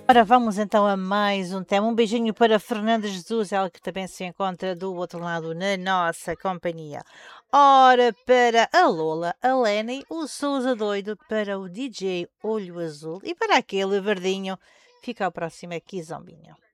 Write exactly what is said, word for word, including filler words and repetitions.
Ora, vamos então a mais um tema. Um beijinho para Fernanda Jesus, ela que também se encontra do outro lado na nossa companhia. Ora, para a Lola, a Lenny, o Sousa Doido, para o D J Olho Azul e para aquele verdinho, fica ao próximo aqui, Zombinho.